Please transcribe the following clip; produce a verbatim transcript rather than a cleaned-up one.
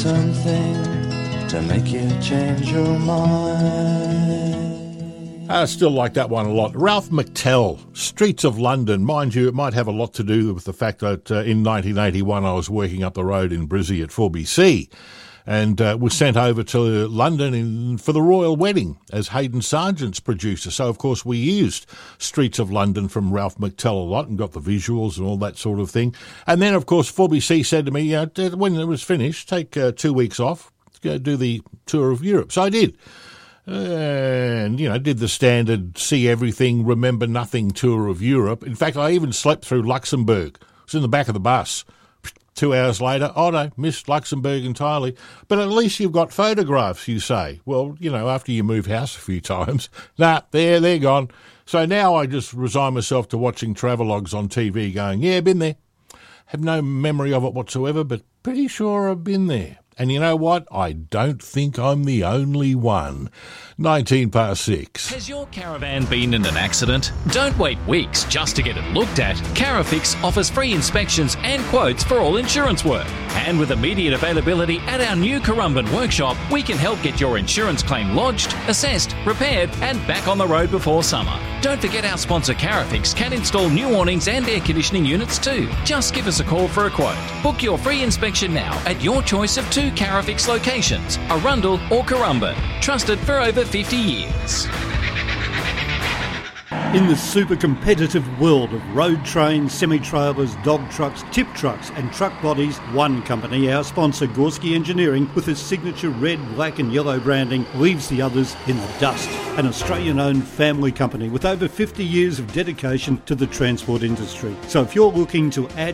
something to make you change your mind. I still like that one a lot. Ralph McTell, Streets of London. Mind you, it might have a lot to do with the fact that uh, in nineteen eighty-one I was working up the road in Brizzy at four B C and uh, was sent over to London in, for the royal wedding as Hayden Sargent's producer. So, of course, we used Streets of London from Ralph McTell a lot and got the visuals and all that sort of thing. And then, of course, four B C said to me, you know, when it was finished, take uh, two weeks off, go do the tour of Europe. So I did. And, you know, did the standard see everything, remember nothing tour of Europe. In fact, I even slept through Luxembourg. I was in the back of the bus. Two hours later, oh no, missed Luxembourg entirely. But at least you've got photographs, you say. Well, you know, after you move house a few times, nah, there, they're gone. So now I just resign myself to watching travelogues on T V going, yeah, been there. Have no memory of it whatsoever, but pretty sure I've been there. And you know what? I don't think I'm the only one. nineteen past six. Has your caravan been in an accident? Don't wait weeks just to get it looked at. Carafix offers free inspections and quotes for all insurance work. And with immediate availability at our new Currumbin workshop, we can help get your insurance claim lodged, assessed, repaired and back on the road before summer. Don't forget our sponsor Carafix can install new awnings and air conditioning units too. Just give us a call for a quote. Book your free inspection now at your choice of two Carafix locations, Arundel or Currumbin. Trusted for over fifty years. In the super competitive world of road trains, semi-trailers, dog trucks, tip trucks and truck bodies, one company, our sponsor Gorski Engineering, with its signature red, black and yellow branding, leaves the others in the dust. An Australian-owned family company with over fifty years of dedication to the transport industry. So if you're looking to add